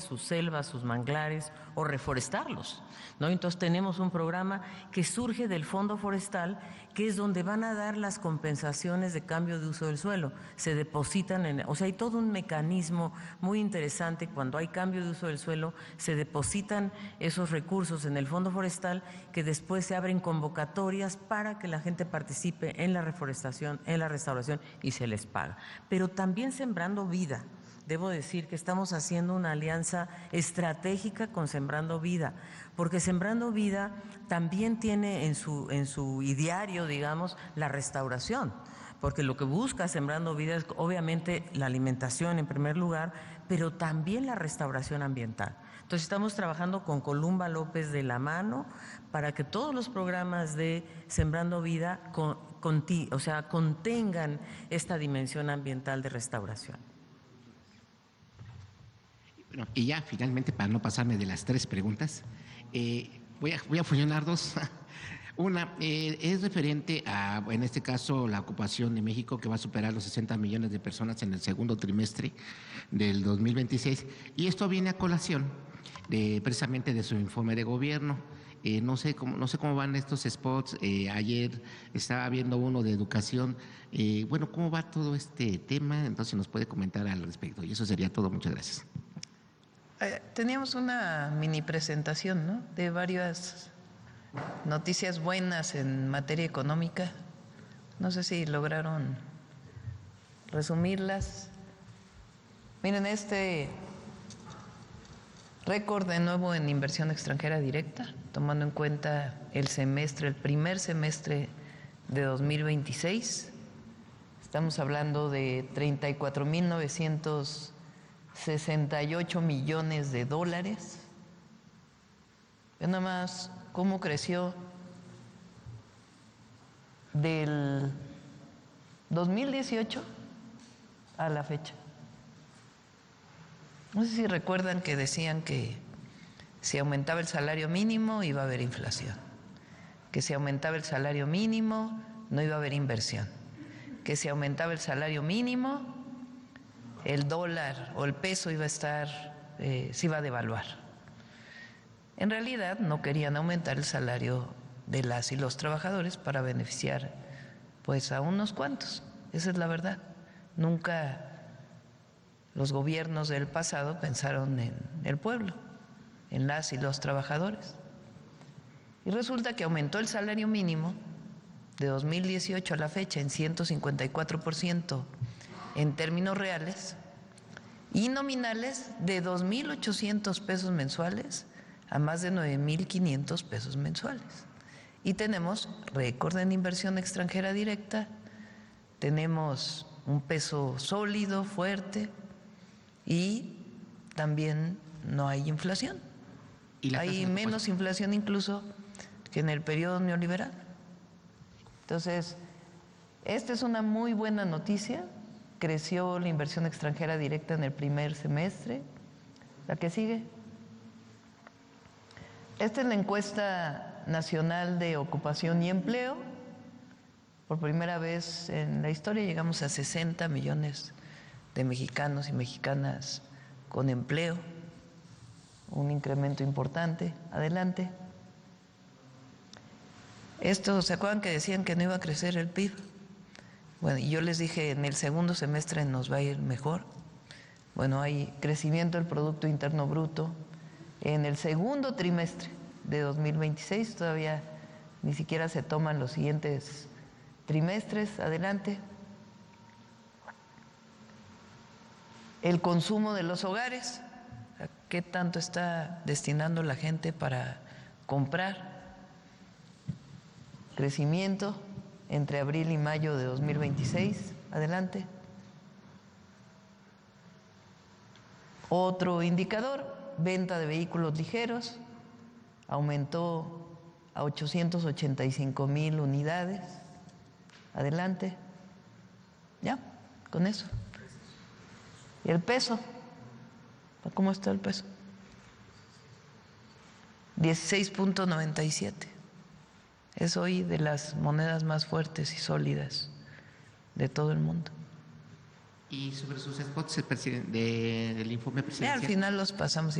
sus selvas, sus manglares o reforestarlos, ¿no? Entonces tenemos un programa que surge del Fondo Forestal, que es donde van a dar las compensaciones de cambio de uso del suelo. Se depositan o sea, hay todo un mecanismo muy interesante. Cuando hay cambio de uso del suelo, se depositan esos recursos en el Fondo Forestal, que después se abren convocatorias para que la gente participe en la reforestación, en la restauración, y se les paga. Pero también Sembrando Vida. Debo decir que estamos haciendo una alianza estratégica con Sembrando Vida, porque Sembrando Vida también tiene en su ideario, digamos, la restauración, porque lo que busca Sembrando Vida es obviamente la alimentación en primer lugar, pero también la restauración ambiental. Entonces estamos trabajando con Columba López de la mano para que todos los programas de Sembrando Vida contengan esta dimensión ambiental de restauración. Bueno, y ya finalmente, para no pasarme de las 3 preguntas, voy a fusionar 2. Una es referente a, en este caso, la ocupación de México, que va a superar los 60 millones de personas en el segundo trimestre del 2026. Y esto viene a colación precisamente de su informe de gobierno. No sé cómo van estos spots. Ayer estaba viendo uno de educación. Bueno, ¿cómo va todo este tema? Entonces nos puede comentar al respecto. Y eso sería todo. Muchas gracias. Teníamos una mini presentación, ¿no?, de varias noticias buenas en materia económica. No sé si lograron resumirlas. Miren, este récord de nuevo en inversión extranjera directa, tomando en cuenta el primer semestre de 2026. Estamos hablando de 34.968 millones de dólares. Ve nada más cómo creció del 2018 a la fecha. No sé si recuerdan que decían que si aumentaba el salario mínimo iba a haber inflación, que si aumentaba el salario mínimo no iba a haber inversión, que si aumentaba el salario mínimo el dólar o el peso iba a estar, se iba a devaluar. En realidad no querían aumentar el salario de las y los trabajadores para beneficiar pues a unos cuantos. Esa es la verdad. Nunca los gobiernos del pasado pensaron en el pueblo, en las y los trabajadores. Y resulta que aumentó el salario mínimo de 2018 a la fecha en 154% en términos reales, y nominales de 2.800 pesos mensuales a más de 9.500 pesos mensuales. Y tenemos récord en inversión extranjera directa, tenemos un peso sólido, fuerte, y también no hay inflación. Hay menos inflación incluso que en el periodo neoliberal. Entonces, esta es una muy buena noticia. Creció la inversión extranjera directa en el primer semestre. La que sigue. Esta es la encuesta nacional de ocupación y empleo. Por primera vez en la historia llegamos a 60 millones de mexicanos y mexicanas con empleo, un incremento importante. Adelante. Esto, ¿se acuerdan que decían que no iba a crecer el PIB? Bueno, y yo les dije, en el segundo semestre nos va a ir mejor. Bueno, hay crecimiento del Producto Interno Bruto en el segundo trimestre de 2026, todavía ni siquiera se toman los siguientes trimestres. Adelante. El consumo de los hogares, ¿qué tanto está destinando la gente para comprar? Crecimiento entre abril y mayo de 2026. Adelante. Otro indicador, venta de vehículos ligeros, aumentó a 885,000 unidades. Adelante. Ya, con eso. ¿Y el peso? ¿Cómo está el peso? 16.97. Es hoy de las monedas más fuertes y sólidas de todo el mundo. Y sobre sus spots del informe Ya al presidencial. final los pasamos